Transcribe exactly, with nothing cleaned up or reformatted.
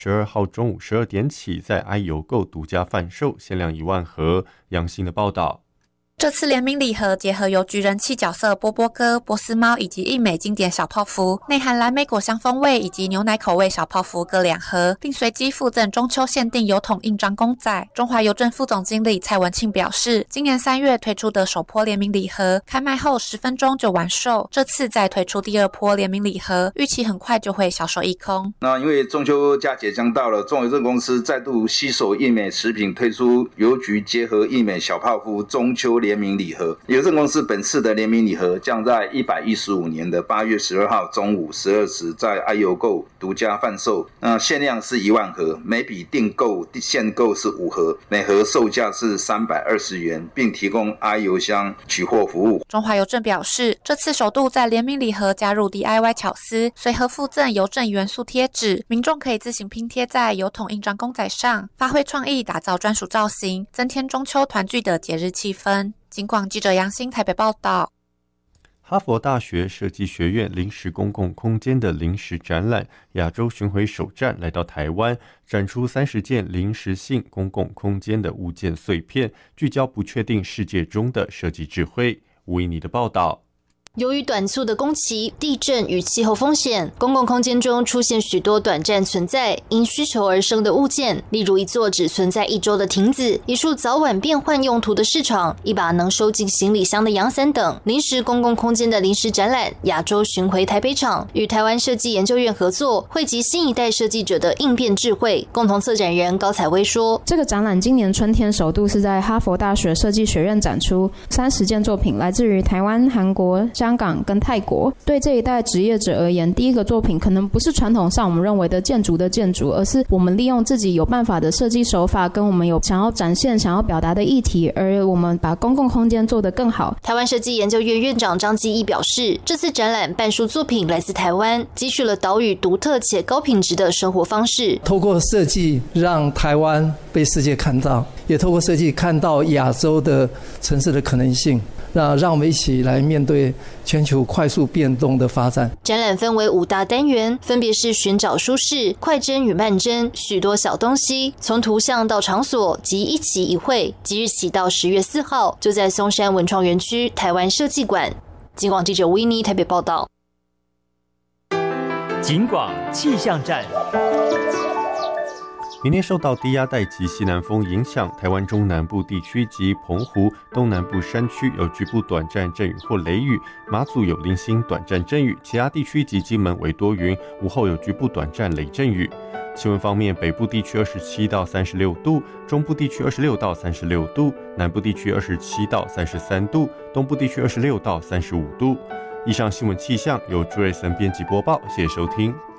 十二号中午十二点起在 i 邮购独家贩售，限量一万盒。杨新的报道。 这次联名礼盒结合邮局人气角色波波哥、波斯猫以及益美经典小泡芙，内含蓝莓果香风味以及牛奶口味小泡芙各两盒，并随机附赠中秋限定邮筒印章公仔。中华邮政副总经理蔡文庆表示，今年三月推出的首波联名礼盒，开卖后十分钟就完售，这次再推出第二波联名礼盒，预期很快就会销售一空。 那因为中秋佳节将到了，中华邮政公司再度携手益美食品推出邮局结合益美小泡芙中秋联名礼盒。邮政公司本次的联名礼盒将在一百一十五年的八月十二号中午十二时在 i 邮购独家贩售，那限量是一万盒，每笔订购限购是五盒，每盒售价是三百二十元，并提供 i 邮箱取货服务。 中华邮政表示，这次首度在联名礼盒加入 D I Y 巧思，随盒附赠邮政元素贴纸，民众可以自行拼贴在邮筒印章公仔上，发挥创意打造专属造型，增添中秋团聚的节日气氛。警广记者杨新台北报道。 哈佛大学设计学院临时公共空间的临时展览亚洲巡回首站来到台湾，展出三十件临时性公共空间的物件碎片，聚焦不确定世界中的设计智慧。吴依妮的报道。 由于短促的工期、地震与气候风险，公共空间中出现许多短暂存在、因需求而生的物件，例如一座只存在一周的亭子、一处早晚变换用途的市场、一把能收进行李箱的阳伞等。临时公共空间的临时展览亚洲巡回台北场与台湾设计研究院合作，汇集新一代设计者的应变智慧。共同策展人高彩薇说， 这个展览今年春天首度是在哈佛大学设计学院展出，三十件作品来自于台湾、韩国、香港跟泰国。对这一代职业者而言，第一个作品可能不是传统上我们认为的建筑的建筑，而是我们利用自己有办法的设计手法，跟我们有想要展现想要表达的议题，而我们把公共空间做得更好。 台湾设计研究院院长张基义表示，这次展览半数作品来自台湾，汲取了岛屿独特且高品质的生活方式， 透过设计让台湾被世界看到，也透过设计看到亚洲的城市的可能性，那让我们一起来面对全球快速变动的发展。 展览分为五大单元，分别是寻找舒适、快帧与慢帧、许多小东西，从图像到场所及一期一会。即日起到十月四号，就在松山文创园区台湾设计馆。警广记者维尼台北报道。 警广气象站。 明天受到低压带及西南风影响，台湾中南部地区及澎湖东南部山区有局部短暂阵雨或雷雨，马祖有零星短暂阵雨，其他地区及金门为多云，午后有局部短暂雷阵雨。气温方面，北部地区二十七到三十六度，中部地区二十六到三十六度，南部地区二十七到三十三度，东部地区二十六到三十五度。以上新闻气象由朱瑞森编辑播报，谢谢收听。